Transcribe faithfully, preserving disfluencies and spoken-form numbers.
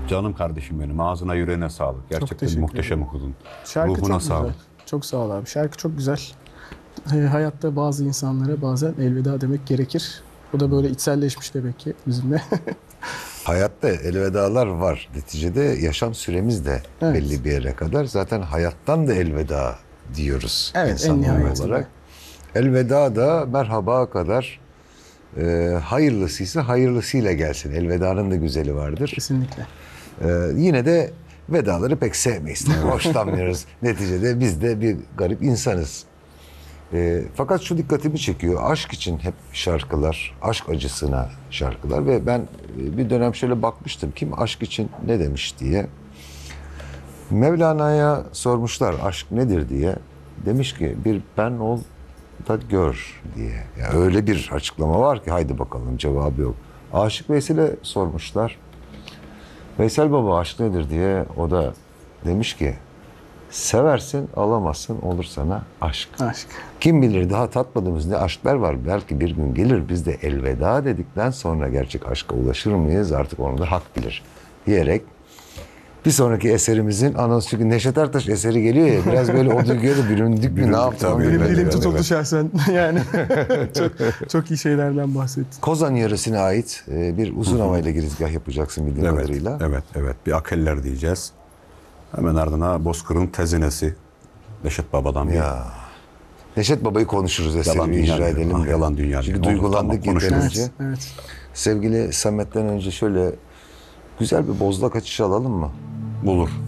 Canım kardeşim benim. Ağzına yüreğine sağlık. Gerçekten teşekkür muhteşem ederim. okudun. Şarkı Ruhuna çok sağlık. güzel. Çok sağ ol abi. Şarkı çok güzel. E, hayatta bazı insanlara bazen elveda demek gerekir. Bu da böyle içselleşmiş demek ki bizimle. Hayatta elvedalar var. Neticede yaşam süremiz de Evet. belli bir yere kadar. Zaten hayattan da elveda diyoruz Evet, en insanlar nihayetinde. olarak. Elveda da merhaba kadar e, hayırlısıysa hayırlısıyla gelsin. Elvedanın da güzeli vardır. Kesinlikle. E, yine de vedaları pek sevmeyiz. tabii, Hoşlanmıyoruz. Neticede biz de bir garip insanız. E, fakat şu dikkatimi çekiyor. Aşk için hep şarkılar, aşk acısına şarkılar ve ben e, bir dönem şöyle bakmıştım. Kim aşk için ne demiş diye. Mevlana'ya sormuşlar aşk nedir diye. Demiş ki bir ben ol da gör diye. Yani öyle bir açıklama var ki haydi bakalım cevabı yok. Aşık Veysel'e sormuşlar. Veysel Baba aşk nedir diye o da demiş ki seversin alamazsın olur sana aşk. Aşk. Kim bilir daha tatmadığımız ne aşklar var. Belki bir gün gelir biz de elveda dedikten sonra gerçek aşka ulaşır mıyız artık onu da hak bilir diyerek bir sonraki eserimizin anonsu çünkü Neşet Ertaş eseri geliyor ya biraz böyle o duyguya da büründük mü ne yaptık? tabii. Benim Evet, dilim evet, tutuldu evet. şahsen. Yani çok, çok iyi şeylerden bahsettin. Kozan yöresine ait e, bir uzun havayla girizgah yapacaksın bildiğim Evet, kadarıyla. evet, evet. Bir akeller diyeceğiz. Hemen ardına Bozkır'ın tezinesi. Neşet Baba'dan bir Ya. Neşet Baba'yı konuşuruz eseri Yalan bir dünya icra diyor. edelim. Ah, de. yalan dünya Çünkü diyor. Olur, duygulandık tamam, konuşuruz. yeterince. Evet, evet. Sevgili Samet'ten önce şöyle güzel bir bozlak açışı alalım mı? bulur.